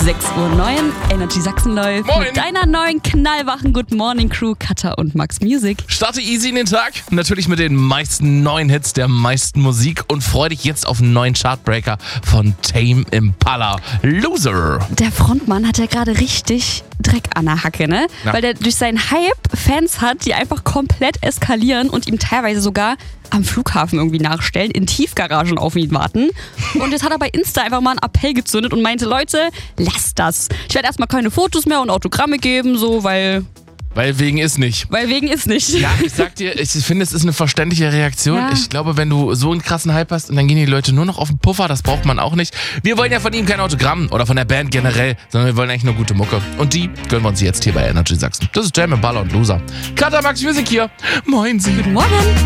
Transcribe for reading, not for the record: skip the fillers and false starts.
6:09 Uhr, Energy Sachsen läuft. Moin. Mit deiner neuen knallwachen Good Morning Crew, Katha und Max Music. Starte easy in den Tag, natürlich mit den meisten neuen Hits, der meisten Musik und freu dich jetzt auf einen neuen Chartbreaker von Tame Impala, Loser. Der Frontmann hat ja gerade richtig Dreck an der Hacke, ne? Ja. Weil der durch seinen Hype Fans hat, die einfach komplett eskalieren und ihm teilweise sogar am Flughafen irgendwie nachstellen, in Tiefgaragen auf ihn warten. Und jetzt hat er bei Insta einfach mal einen Appell gezündet und meinte, Leute, lasst das. Ich werde erstmal keine Fotos mehr und Autogramme geben, so, weil Wegen ist nicht. Ja, Ich sag dir, ich finde, es ist eine verständliche Reaktion. Ja. Ich glaube, wenn du so einen krassen Hype hast und dann gehen die Leute nur noch auf den Puffer, das braucht man auch nicht. Wir wollen ja von ihm kein Autogramm oder von der Band generell, sondern wir wollen eigentlich nur gute Mucke. Und die gönnen wir uns jetzt hier bei Energy Sachsen. Das ist Tame Impala und Loser. Katha, Max Music hier. Moin Sie. Guten Morgen.